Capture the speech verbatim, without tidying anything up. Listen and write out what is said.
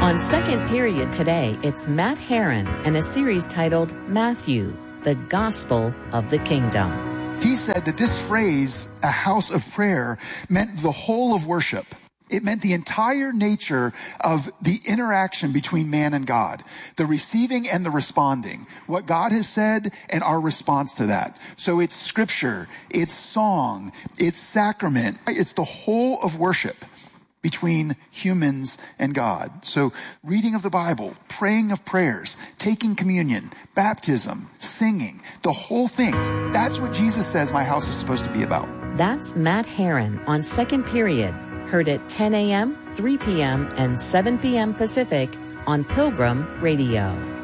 On Second Period today, it's Matt Herron and a series titled Matthew, the Gospel of the Kingdom. He said that this phrase, a house of prayer, meant the whole of worship. It meant the entire nature of the interaction between man and God, the receiving and the responding, what God has said and our response to that. So it's scripture, it's song, it's sacrament, it's the whole of worship between humans and God. So reading of the Bible, praying of prayers, taking communion, baptism, singing, the whole thing. That's what Jesus says my house is supposed to be about. That's Matt Herron on Second Period, heard at ten a.m., three p.m., and seven p.m. Pacific on Pilgrim Radio.